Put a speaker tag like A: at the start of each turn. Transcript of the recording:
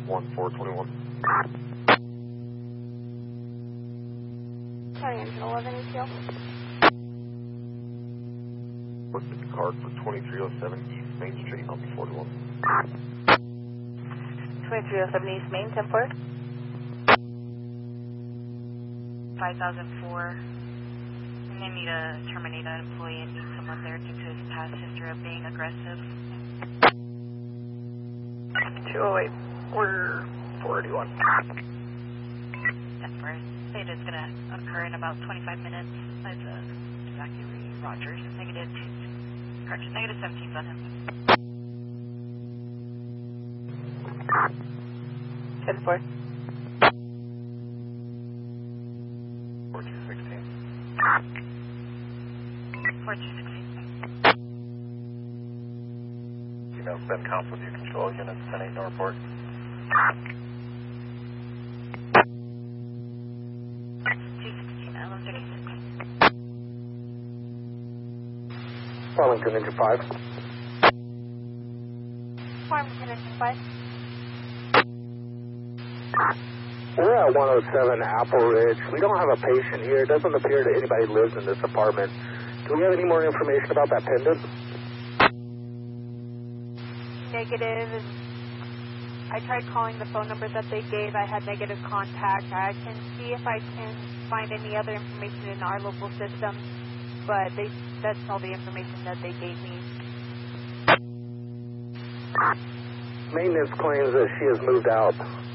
A: 1421.
B: Sorry, engine 11 ETL.
A: What's the card for 2307 East Main Street on 41?
C: 2307 East Main, 10-4. 5004. And they need to terminate an employee and need someone there due to his past history of being aggressive.
D: 208, we're 481.
C: 10-4. Say it's going to occur in about 25 minutes. That's exactly Rogers. Negative 17's on him.
D: 10-4.
A: 4216.
C: 4216.
A: Email's been council view control unit 10-8 no report.
C: 216, Island 36.
E: Farmington Engine 5.
B: Farmington engine 5.
E: We're at 107 Apple Ridge. We don't have a patient here. It doesn't appear that anybody lives in this apartment. Do we have any more information about that pendant?
B: Negative. I tried calling the phone number that they gave. I had negative contact. I can see if I can find any other information in our local system, but that's all the information that they gave me.
E: Maintenance claims that she has moved out.